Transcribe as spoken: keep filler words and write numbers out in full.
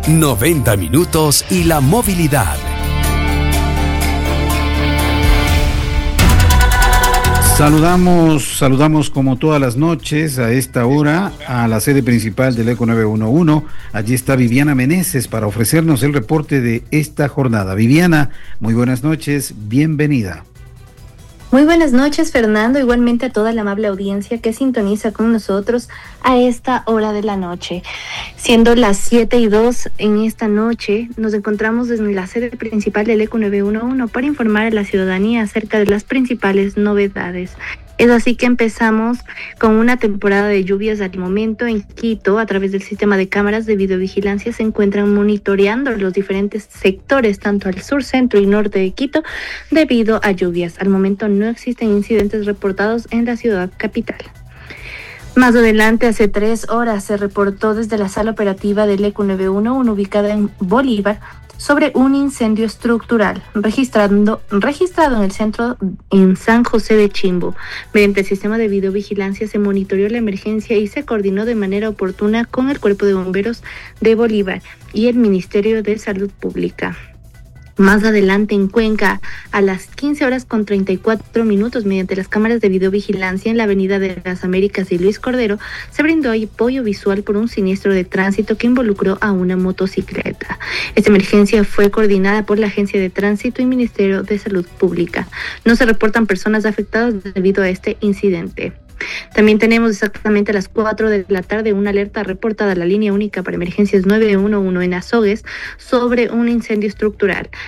noventa minutos y la movilidad. Saludamos, saludamos como todas las noches a esta hora a la sede principal del ECO nueve uno uno. Allí está Viviana Meneses para ofrecernos el reporte de esta jornada. Viviana, muy buenas noches, bienvenida. Muy buenas noches, Fernando, igualmente a toda la amable audiencia que sintoniza con nosotros a esta hora de la noche. Siendo las siete y dos en esta noche, nos encontramos desde la sede principal del ECO nueve uno uno para informar a la ciudadanía acerca de las principales novedades. Es así que empezamos con una temporada de lluvias al momento. En Quito, a través del sistema de cámaras de videovigilancia, se encuentran monitoreando los diferentes sectores, tanto al sur, centro y norte de Quito, debido a lluvias. Al momento no existen incidentes reportados en la ciudad capital. Más adelante, hace tres horas, se reportó desde la sala operativa del ECO nueve uno uno ubicada en Bolívar sobre un incendio estructural registrando, registrado en el centro en San José de Chimbo. Mediante el sistema de videovigilancia se monitoreó la emergencia y se coordinó de manera oportuna con el Cuerpo de Bomberos de Bolívar y el Ministerio de Salud Pública. Más adelante en Cuenca, a las quince horas con treinta y cuatro minutos, mediante las cámaras de videovigilancia en la avenida de las Américas y Luis Cordero, se brindó apoyo visual por un siniestro de tránsito que involucró a una motocicleta. Esta emergencia fue coordinada por la Agencia de Tránsito y Ministerio de Salud Pública. No se reportan personas afectadas debido a este incidente. También tenemos exactamente a las cuatro de la tarde una alerta reportada a la línea única para emergencias nueve uno uno en Azogues sobre un incendio estructural.